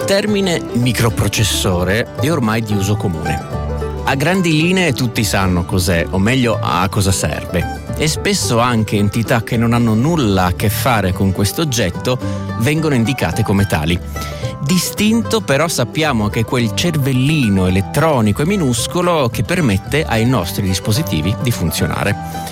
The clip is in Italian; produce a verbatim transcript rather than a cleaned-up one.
Il termine microprocessore è ormai di uso comune. A grandi linee tutti sanno cos'è, o meglio a cosa serve. E spesso anche entità che non hanno nulla a che fare con questo oggetto vengono indicate come tali. Distinto però sappiamo che è quel cervellino elettronico e minuscolo che permette ai nostri dispositivi di funzionare.